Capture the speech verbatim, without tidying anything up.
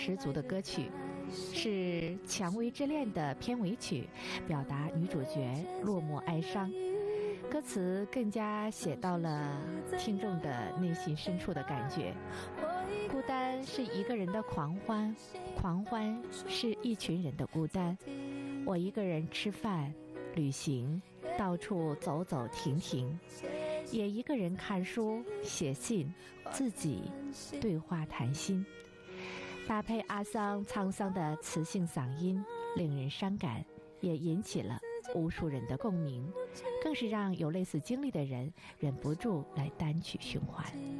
十足的歌曲，是《蔷薇之恋》的片尾曲，表达女主角落寞哀伤。歌词更加写到了听众的内心深处的感觉。孤单是一个人的狂欢，狂欢是一群人的孤单。我一个人吃饭、旅行，到处走走停停，也一个人看书、写信，自己对话谈心。搭配阿桑沧桑的磁性嗓音，令人伤感，也引起了无数人的共鸣，更是让有类似经历的人忍不住来单曲循环。